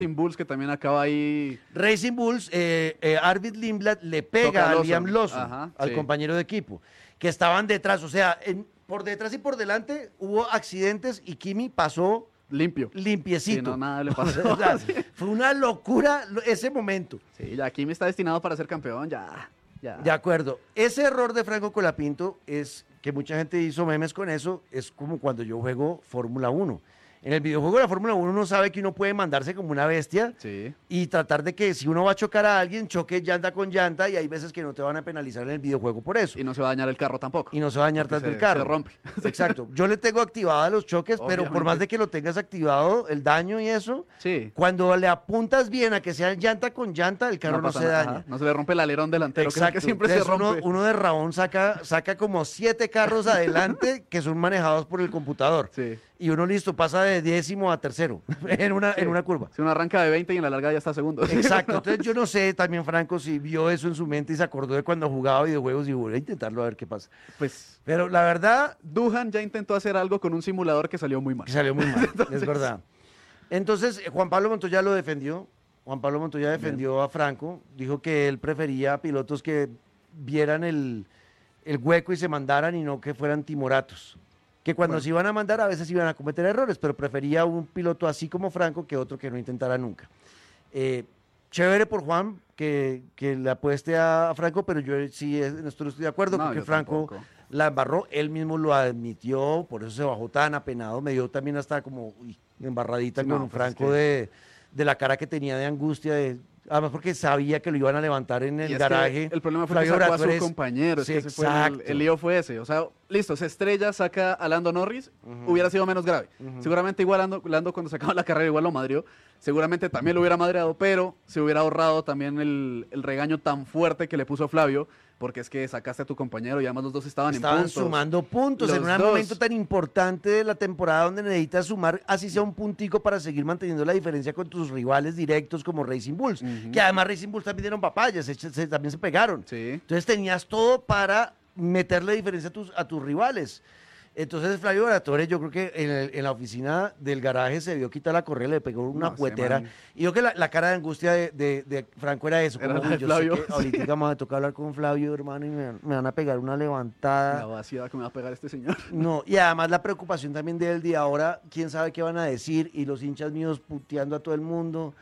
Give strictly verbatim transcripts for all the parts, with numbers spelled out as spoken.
Racing Bulls, que también acaba ahí. Racing Bulls, eh, eh, Arvid Lindblad le pega a Lawson. Liam Lawson, Ajá, al sí. compañero de equipo, que estaban detrás, o sea, en, por detrás y por delante hubo accidentes y Kimi pasó Limpio. limpiecito. Sí, no, nada le pasó. O sea, fue una locura lo- ese momento. Sí, ya Kimi está destinado para ser campeón, ya. Ya. De acuerdo. Ese error de Franco Colapinto es que mucha gente hizo memes con eso, es como cuando yo juego Fórmula uno. En el videojuego de la Fórmula uno uno sabe que uno puede mandarse como una bestia Sí. y tratar de que si uno va a chocar a alguien, choque llanta con llanta y hay veces que no te van a penalizar en el videojuego por eso. Y no se va a dañar el carro tampoco. Y no se va a dañar Porque tanto se- el carro. se rompe. Exacto. Yo le tengo activadas los choques, pero por Obviamente. más de que lo tengas activado, el daño y eso, Sí. cuando le apuntas bien a que sea llanta con llanta, el carro no, pasa se nada, daña. ajá. No se le rompe el alerón delantero, que es el Exacto. que siempre se Entonces, rompe. uno, uno de Rabón saca, saca como siete carros adelante que son manejados por el computador. Sí. Y uno listo, pasa de décimo a tercero en una, en una curva. Si uno arranca de veinte y en la larga ya está segundo. Exacto. Entonces yo no sé también, Franco, si vio eso en su mente y se acordó de cuando jugaba videojuegos y voy a intentarlo a ver qué pasa. Pues Pero la verdad, Duhan ya intentó hacer algo con un simulador que salió muy mal. que salió muy mal, es verdad. Entonces, eh, Juan Pablo Montoya lo defendió. Juan Pablo Montoya defendió a Franco. Dijo que él prefería pilotos que vieran el, el hueco y se mandaran y no que fueran timoratos. Que cuando Bueno. se iban a mandar a veces iban a cometer errores, pero prefería un piloto así como Franco que otro que no intentara nunca. Eh, chévere por Juan que, que le apueste a Franco, pero yo sí en esto no estoy de acuerdo, No, porque yo Franco tampoco. la embarró, él mismo lo admitió, por eso se bajó tan apenado, me dio también hasta como uy, embarradita Sí, no, con pues Franco es que- de, de la cara que tenía de angustia, de, además porque sabía que lo iban a levantar en Y el es que garaje. el problema fue Flavio que sacó a Briatore su es- compañero. Es Sí, que ese fue el, exacto. el lío fue ese. O sea, listo, se estrella, saca a Lando Norris, Ujú. hubiera sido menos grave. Ujú. Seguramente igual Lando, Lando cuando sacaba la carrera igual lo madrió. Seguramente también lo hubiera madreado, pero se hubiera ahorrado también el, el regaño tan fuerte que le puso Flavio, porque es que sacaste a tu compañero y además los dos estaban, Estaban en puntos. sumando puntos en Los un dos. momento tan importante de la temporada donde necesitas sumar así sea un puntico para seguir manteniendo la diferencia con tus rivales directos como Racing Bulls, Ujú. que además Racing Bulls también dieron papayas, se- se- también se pegaron. Sí. Entonces tenías todo para meterle diferencia a tus, a tus rivales. Entonces Flavio Briatore, yo creo que en, el- en la oficina del garaje se vio quitar la correa, le pegó una No, ese cuetera. man. Y yo creo que la, la cara de angustia de, de- de Franco era eso. Era Como, la "Uy, de yo Flavio, sé que ahorita vamos a tocar hablar con Flavio, hermano, y me, me van a pegar una La levantada. vaciada que me va a pegar este señor. No, y además la preocupación también de él de ahora, quién sabe qué van a decir, y los hinchas míos puteando a todo el mundo,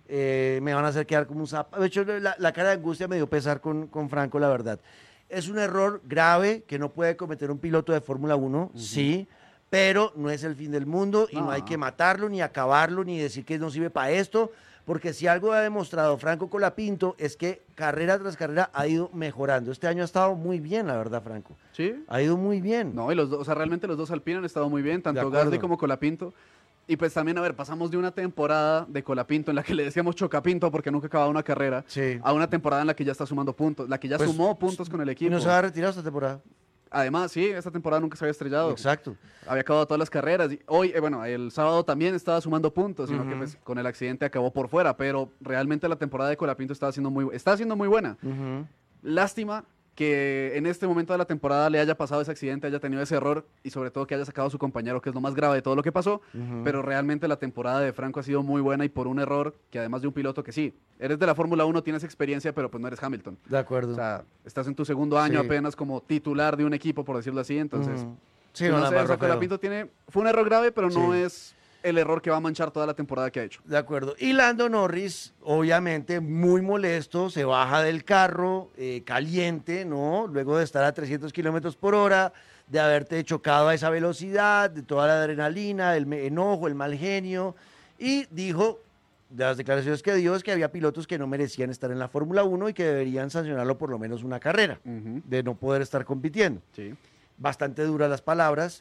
eh, me van a hacer quedar como un zapato. De hecho, la, la cara de angustia me dio pesar con, con Franco, la verdad. Es un error grave que no puede cometer un piloto de Fórmula uno, sí, pero no es el fin del mundo y no. No. hay que matarlo, ni acabarlo, ni decir que no sirve para esto, porque si algo ha demostrado Franco Colapinto es que carrera tras carrera ha ido mejorando. Este año ha estado muy bien, la verdad, Franco. Sí. Ha ido muy bien. No, y los dos, o sea, realmente los dos Alpine han estado muy bien, De tanto acuerdo. Gasly como Colapinto. Y pues también, a ver, pasamos de una temporada de Colapinto en la que le decíamos Chocapinto porque nunca acababa una carrera, Sí. a una temporada en la que ya está sumando puntos, la que ya Pues, sumó puntos con el Y equipo. no se va a retirar esta temporada. Además, sí, esta temporada nunca se había estrellado. Exacto. Había acabado todas las carreras. Y hoy, eh, bueno, el sábado también estaba sumando puntos, sino que Ujú. pues con el accidente acabó por fuera. Pero realmente la temporada de Colapinto estaba siendo muy, está siendo muy buena. Ujú. Lástima que en este momento de la temporada le haya pasado ese accidente, haya tenido ese error y sobre todo que haya sacado a su compañero, que es lo más grave de todo lo que pasó. Ujú. Pero realmente la temporada de Franco ha sido muy buena y por un error que además de un piloto que sí, eres de la Fórmula uno, tienes experiencia, pero pues no eres Hamilton. De acuerdo. O sea, estás en tu segundo año Sí. apenas como titular de un equipo, por decirlo así, entonces... Ujú. Sí, pues, no, no la sé, o sea, embarró feo. Colapinto tiene, fue un error grave, pero no Sí. es el error que va a manchar toda la temporada que ha hecho. De acuerdo. Y Lando Norris, obviamente, muy molesto, se baja del carro, eh, caliente, ¿no? Luego de estar a trescientos kilómetros por hora, de haberte chocado a esa velocidad, de toda la adrenalina, el me- enojo, el mal genio, y dijo, de las declaraciones que dio, es que había pilotos que no merecían estar en la Fórmula uno y que deberían sancionarlo por lo menos una carrera, de no poder estar compitiendo. Sí. Bastante duras las palabras,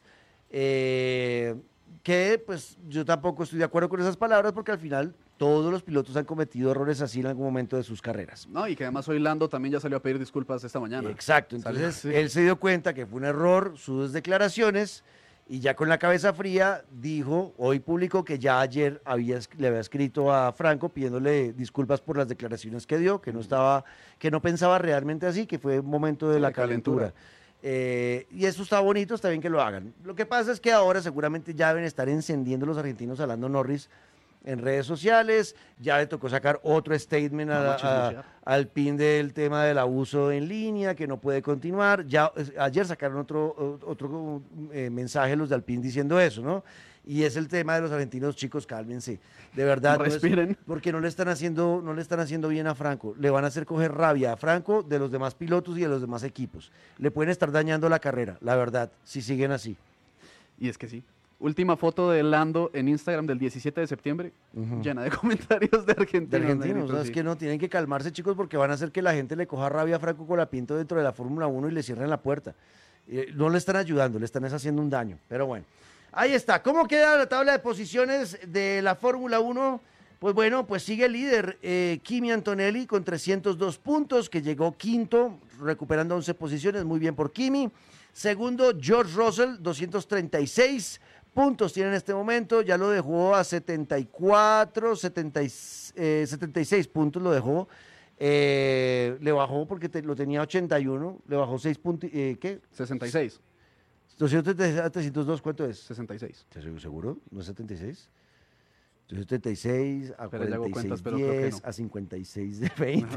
eh, que pues yo tampoco estoy de acuerdo con esas palabras porque al final todos los pilotos han cometido errores así en algún momento de sus carreras. No, y que además hoy Lando también ya salió a pedir disculpas esta mañana. Exacto, Salió entonces así. él se dio cuenta que fue un error sus declaraciones y ya con la cabeza fría dijo, hoy publicó que ya ayer había, es- le había escrito a Franco pidiéndole disculpas por las declaraciones que dio, que no estaba, que no pensaba realmente así, que fue un momento de Sí, la de calentura. calentura. Eh, y eso está bonito, está bien que lo hagan. Lo que pasa es que ahora seguramente ya deben estar encendiendo los argentinos a Lando Norris en redes sociales, ya le tocó sacar otro statement a, a, al P I N del tema del abuso en línea, que no puede continuar. Ya ayer sacaron otro, otro eh, mensaje los de Alpine diciendo eso, ¿no? Y es el tema de los argentinos, chicos, cálmense. De verdad, respiren. No es, porque no le están haciendo, no le están haciendo bien a Franco. Le van a hacer coger rabia a Franco de los demás pilotos y de los demás equipos. Le pueden estar dañando la carrera, la verdad, si siguen así. Y es que sí. Última foto de Lando en Instagram del diecisiete de septiembre, uh-huh. llena de comentarios de argentinos. De argentinos, o sea, sí. Es que no, tienen que calmarse, chicos, porque van a hacer que la gente le coja rabia a Franco Colapinto dentro de la Fórmula uno y le cierren la puerta. Eh, no le están ayudando, le están haciendo un daño, pero bueno. Ahí está. ¿Cómo queda la tabla de posiciones de la Fórmula uno? Pues bueno, pues sigue el líder eh, Kimi Antonelli con trescientos dos puntos, que llegó quinto, recuperando once posiciones, muy bien por Kimi. Segundo, George Russell, doscientos treinta y seis puntos tiene en este momento, ya lo dejó a setenta y cuatro, setenta, eh, setenta y seis puntos lo dejó. Eh, le bajó porque te, lo tenía ochenta y uno, le bajó seis puntos, eh, ¿qué? sesenta y seis. doscientos treinta y seis a trescientos dos, ¿cuánto es? sesenta y seis. ¿Estás seguro? ¿No es setenta y seis? doscientos treinta y seis a pero cuarenta y seis, cuentas, pero diez, no. A cincuenta y seis de veinte.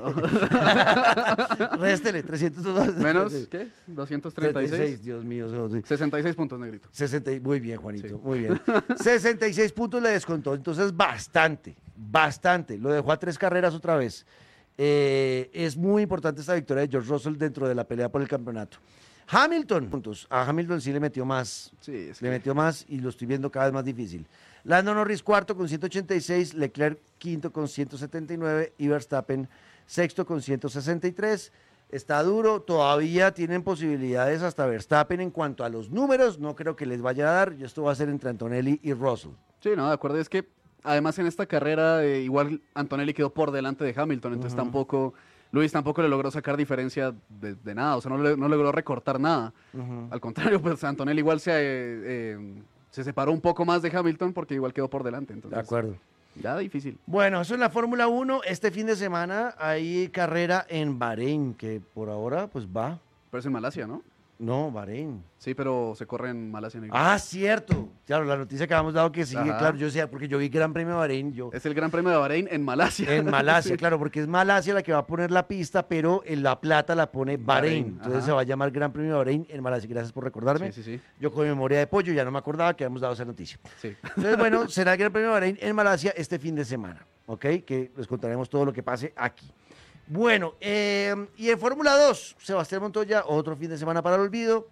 No. Réstele, trescientos dos. ¿Menos qué? doscientos treinta y seis. treinta y seis, Dios mío. Sí. sesenta y seis puntos, negrito. sesenta, muy bien, Juanito, sí. muy bien. sesenta y seis puntos le descontó, entonces bastante, bastante. Lo dejó a tres carreras otra vez. Eh, es muy importante esta victoria de George Russell dentro de la pelea por el campeonato. Hamilton, puntos. A Hamilton sí le metió más, sí, es le que... metió más y lo estoy viendo cada vez más difícil. Lando Norris cuarto con ciento ochenta y seis, Leclerc quinto con ciento setenta y nueve y Verstappen sexto con ciento sesenta y tres. Está duro, todavía tienen posibilidades hasta Verstappen en cuanto a los números, no creo que les vaya a dar, y esto va a ser entre Antonelli y Russell. Sí, no, de acuerdo, es que además en esta carrera eh, igual Antonelli quedó por delante de Hamilton, entonces uh-huh. tampoco... Luis tampoco le logró sacar diferencia de, de nada, o sea, no, le, no logró recortar nada. Uh-huh. Al contrario, pues Antonelli igual se, eh, eh, se separó un poco más de Hamilton porque igual quedó por delante. Entonces, de acuerdo. Ya difícil. Bueno, eso en la Fórmula uno. Este fin de semana hay carrera en Bahrein, que por ahora pues va. Pero es en Malasia, ¿no? No, Bahrein. Sí, pero se corre en Malasia. Negro. Ah, cierto. Claro, la noticia que habíamos dado que sigue, Ajá. claro, yo decía, porque yo vi Gran Premio de Bahrein. Yo... Es el Gran Premio de Bahrein en Malasia. En Malasia, sí. Claro, porque es Malasia la que va a poner la pista, pero en La Plata la pone Bahrein. Bahrein Entonces Ajá. se va a llamar Gran Premio de Bahrein en Malasia. Gracias por recordarme. Sí, sí, sí. Yo con memoria de pollo ya no me acordaba que habíamos dado esa noticia. Sí. Entonces, bueno, será el Gran Premio de Bahrein en Malasia este fin de semana, ¿ok? Que les contaremos todo lo que pase aquí. Bueno, eh, y en Fórmula dos, Sebastián Montoya, otro fin de semana para el olvido.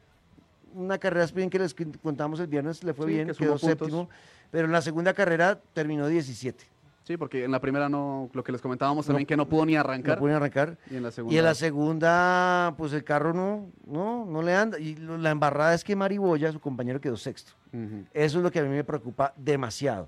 Una carrera sprint que les contamos el viernes, le fue sí, bien, quedó séptimo, pero en la segunda carrera terminó diecisiete. Sí, porque en la primera no, lo que les comentábamos también, no, que no pudo ni arrancar. No pudo ni arrancar. Y en la segunda, y en la segunda pues el carro no, no, no le anda. Y la embarrada es que Mari Boya, su compañero, quedó sexto. Uh-huh. Eso es lo que a mí me preocupa demasiado.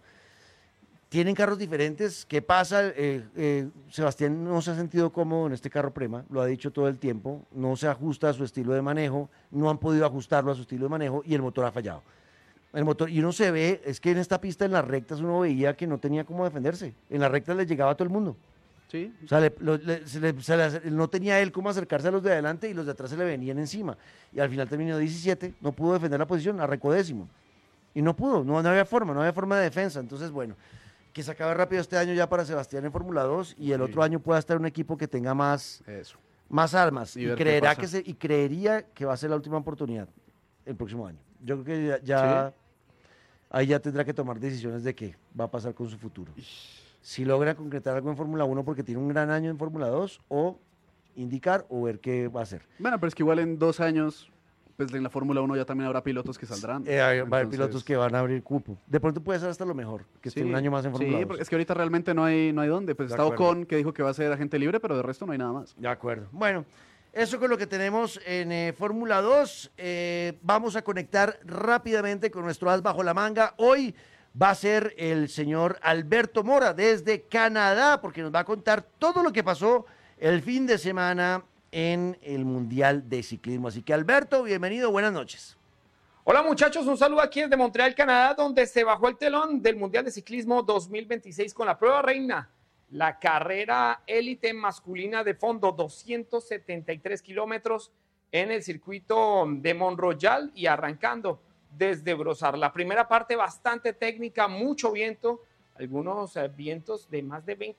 Tienen carros diferentes. ¿Qué pasa? Eh, eh, Sebastián no se ha sentido cómodo en este carro Prema, lo ha dicho todo el tiempo, no se ajusta a su estilo de manejo, no han podido ajustarlo a su estilo de manejo y el motor ha fallado. El motor, y uno se ve, es que en esta pista, en las rectas, uno veía que no tenía cómo defenderse. En las rectas le llegaba a todo el mundo. Sí. O sea, le, lo, le, se le, se le, no tenía él cómo acercarse a los de adelante y los de atrás se le venían encima. Y al final terminó diecisiete, no pudo defender la posición, arrancó décimo. Y no pudo, no, no había forma, no había forma de defensa. Entonces, bueno, que se acabe rápido este año ya para Sebastián en Fórmula dos y el sí. otro año pueda estar un equipo que tenga más, Eso. más armas. Y, y, creerá que se, y creería que va a ser la última oportunidad el próximo año. Yo creo que ya, ya sí. ahí ya tendrá que tomar decisiones de qué va a pasar con su futuro. Si logra concretar algo en Fórmula uno porque tiene un gran año en Fórmula dos o indicar o ver qué va a hacer. Bueno, pero es que igual en dos años... Pues en la Fórmula uno ya también habrá pilotos que saldrán. Eh, va a haber pilotos que van a abrir cupo. De pronto puede ser hasta lo mejor, que sí, esté un año más en Fórmula Sí, dos. porque es que ahorita realmente no hay, no hay dónde. Pues de está acuerdo. Ocon, que dijo que va a ser agente libre, pero de resto no hay nada más. De acuerdo. Bueno, eso con lo que tenemos en eh, Fórmula dos. Eh, vamos a conectar rápidamente con nuestro as bajo la manga. Hoy va a ser el señor Alberto Mora desde Canadá, porque nos va a contar todo lo que pasó el fin de semana en el Mundial de Ciclismo. Así que Alberto, bienvenido, buenas noches. Hola muchachos, un saludo aquí desde Montreal, Canadá, donde se bajó el telón del Mundial de Ciclismo dos mil veintiséis con la prueba reina, la carrera élite masculina de fondo, doscientos setenta y tres kilómetros en el circuito de Mont-Royal y arrancando desde Brossard. La primera parte bastante técnica, mucho viento, algunos eh, vientos de más de